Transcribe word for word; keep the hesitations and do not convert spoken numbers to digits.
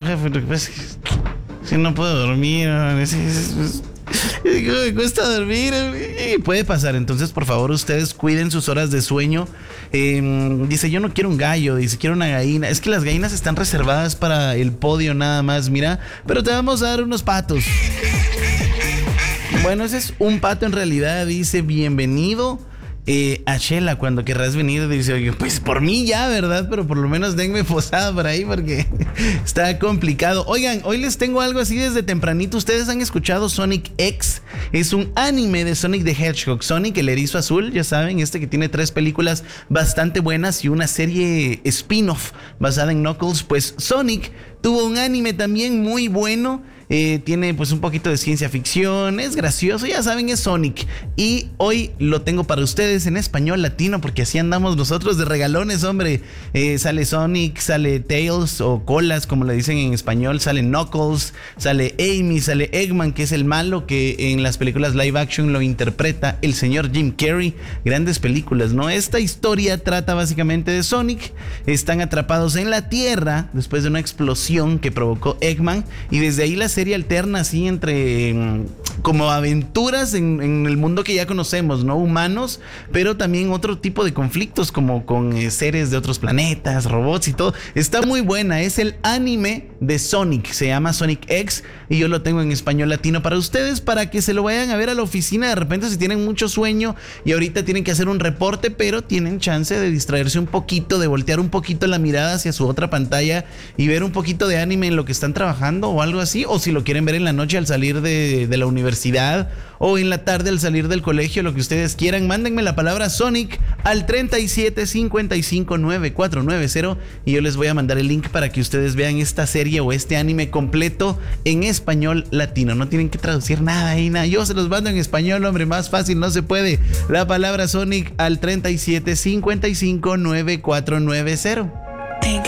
jefe, lo que pasa es que, si no puedo dormir, es, es, es, me cuesta dormir, puede pasar. Entonces, por favor, ustedes cuiden sus horas de sueño. Eh, dice, yo no quiero un gallo, dice, quiero una gallina. Es que las gallinas están reservadas para el podio nada más, mira, pero te vamos a dar unos patos. Bueno, ese es un pato en realidad. Dice, bienvenido eh, a Shela, cuando querrás venir. Dice, oye, pues por mí ya, ¿verdad? Pero por lo menos denme posada por ahí porque está complicado. Oigan, hoy les tengo algo así desde tempranito. Ustedes han escuchado Sonic X. Es un anime de Sonic the Hedgehog. Sonic, el erizo azul, ya saben, este que tiene tres películas bastante buenas y una serie spin-off basada en Knuckles. Pues Sonic tuvo un anime también muy bueno. Eh, tiene pues un poquito de ciencia ficción, es gracioso, ya saben, es Sonic. Y hoy lo tengo para ustedes en español latino, porque así andamos nosotros de regalones, hombre. Eh, sale Sonic, sale Tails o Colas, como le dicen en español, sale Knuckles, sale Amy, sale Eggman, que es el malo que en las películas live action lo interpreta el señor Jim Carrey. Grandes películas, ¿no? Esta historia trata básicamente de Sonic. Están atrapados en la Tierra después de una explosión que provocó Eggman, y desde ahí la serie alterna así entre como aventuras en, en el mundo que ya conocemos, ¿no? Humanos, pero también otro tipo de conflictos como con eh, seres de otros planetas, robots y todo. Está muy buena, es el anime de Sonic, se llama Sonic X y yo lo tengo en español latino para ustedes, para que se lo vayan a ver a la oficina de repente si tienen mucho sueño y ahorita tienen que hacer un reporte, pero tienen chance de distraerse un poquito, de voltear un poquito la mirada hacia su otra pantalla y ver un poquito de anime en lo que están trabajando o algo así, o si lo quieren ver en la noche al salir de, de la universidad o en la tarde al salir del colegio, lo que ustedes quieran. Mándenme la palabra Sonic al treinta y siete cincuenta y cinco noventa y cuatro noventa y yo les voy a mandar el link para que ustedes vean esta serie o este anime completo en español latino. No tienen que traducir nada ahí, nada. Yo se los mando en español, hombre, más fácil no se puede. La palabra Sonic al treinta y siete cincuenta y cinco noventa y cuatro noventa.